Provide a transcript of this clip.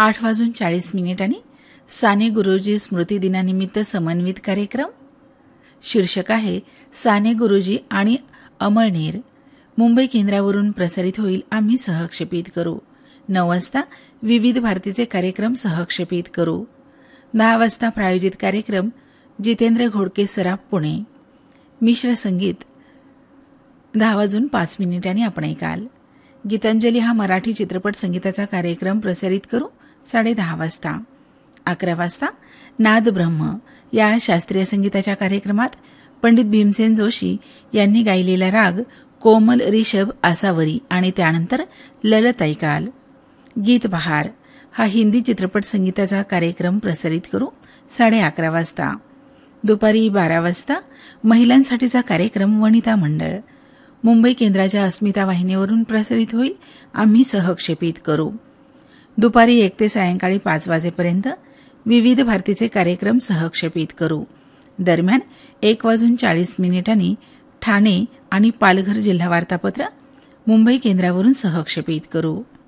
8:40 साने गुरुजी स्मृती दिनानिमित्त समन्वित कार्यक्रम. शीर्षक आहे साने गुरुजी आणि अमळनेर. मुंबई केंद्रावरून प्रसारित होईल. आम्ही सहक्षेपित करू. 9 वाजता विविध भारतीचे कार्यक्रम सहक्षेपित करू. 10 वाजता प्रायोजित कार्यक्रम जितेंद्र घोडके सराफ पुणे. मिश्र संगीत 10:05 आपण ऐकाल. गीतांजली हा मराठी चित्रपट संगीताचा कार्यक्रम प्रसारित करू 10:30 वाजता. 11 वाजता नाद ब्रह्म या शास्त्रीय संगीताच्या कार्यक्रमात पंडित भीमसेन जोशी यांनी गायलेला राग कोमल रिषभ आसावरी आणि त्यानंतर ललत ऐकाल. गीत बहार हा हिंदी चित्रपट संगीताचा कार्यक्रम प्रसारित करू 11:30 वाजता. दुपारी 12 वाजता महिलांसाठीचा कार्यक्रम वनिता मंडळ मुंबई केंद्राच्या अस्मिता वाहिनीवरून प्रसारित होईल. आम्ही सहक्षेपित करू. दुपारी 1 ते सायंकाळी 5 वाजेपर्यंत विविध भारतीचे कार्यक्रम सहक्षेपित करू. दरम्यान 1:40 ठाणे आणि पालघर जिल्हा वार्तापत्र मुंबई केंद्रावरून सहक्षेपित करू.